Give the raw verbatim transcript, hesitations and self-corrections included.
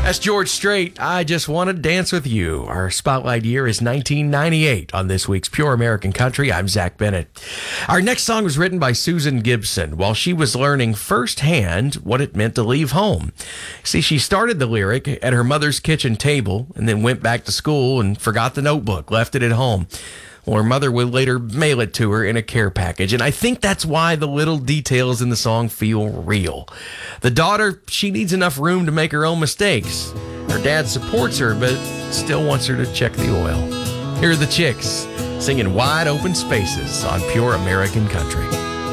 That's George Strait. I just want to dance with you. Our spotlight year is nineteen ninety-eight on this week's Pure American Country. I'm Zach Bennett. Our next song was written by Susan Gibson while she was learning firsthand what it meant to leave home. See, she started the lyric at her mother's kitchen table and then went back to school and forgot the notebook, left it at home. Well, her mother would later mail it to her in a care package. And I think that's why the little details in the song feel real. The daughter, she needs enough room to make her own mistakes. Her dad supports her, but still wants her to check the oil. Here are the Chicks singing Wide Open Spaces on Pure American Country.